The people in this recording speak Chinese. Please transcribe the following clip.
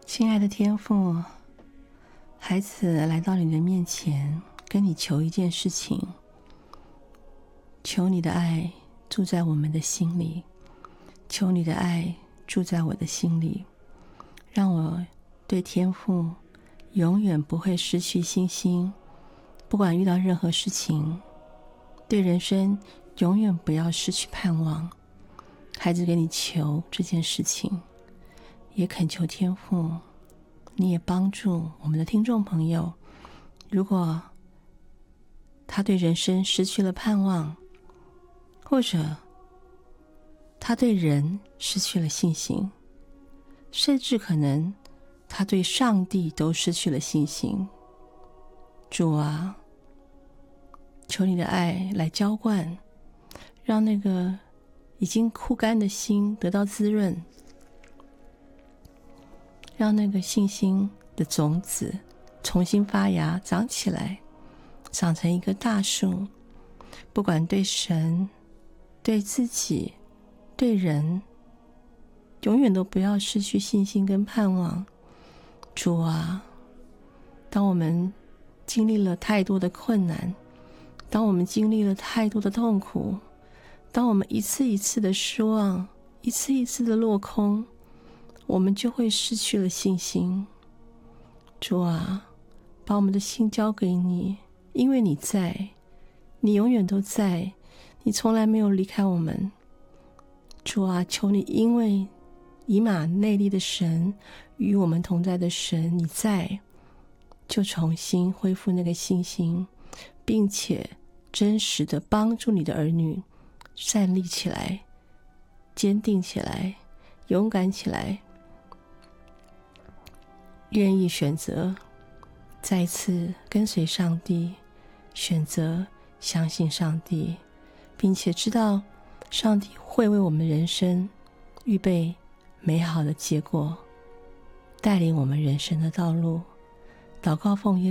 亲爱的天父，孩子来到你的面前，跟你求一件事情，求你的爱住在我们的心里，求你的爱住在我的心里，让我对天父永远不会失去信心，不管遇到任何事情，对人生永远不要失去盼望。孩子给你求这件事情，也恳求天父，你也帮助我们的听众朋友，如果他对人生失去了盼望，或者他对人失去了信心，甚至可能他对上帝都失去了信心，主啊，求你的爱来浇灌，让那个已经枯干的心得到滋润，让那个信心的种子重新发芽长起来，长成一个大树，不管对神、对自己、对人，永远都不要失去信心跟盼望。主啊，当我们经历了太多的困难，当我们经历了太多的痛苦，当我们一次一次的失望，一次一次的落空，我们就会失去了信心。主啊，把我们的心交给你，因为你在，你永远都在，你从来没有离开我们。主啊，求你因为以马内利的神，与我们同在的神，你在，就重新恢复那个信心，并且真实的帮助你的儿女站立起来，坚定起来，勇敢起来，愿意选择再一次跟随上帝，选择相信上帝，并且知道上帝会为我们人生预备美好的结果，带领我们人生的道路。祷告奉耶